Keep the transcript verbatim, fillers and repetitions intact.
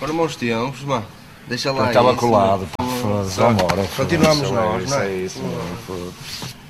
Foram bons tempos, mano. Deixa lá. Estava isso, colado, mano. foda-se, vambora. Continuamos foda-se, nós, é não é? isso, é isso, mano, foda-se.